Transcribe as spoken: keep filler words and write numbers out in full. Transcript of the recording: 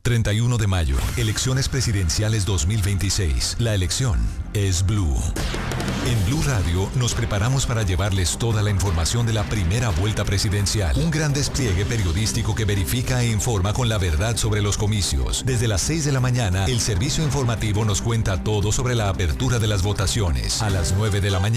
treinta y uno de mayo, elecciones presidenciales dos mil veintiséis. La elección es Blue. En Blue Radio nos preparamos para llevarles toda la información de la primera vuelta presidencial. Un gran despliegue periodístico que verifica e informa con la verdad sobre los comicios. Desde las seis de la mañana, el servicio informativo nos cuenta todo sobre la apertura de las votaciones. A las nueve de la mañana,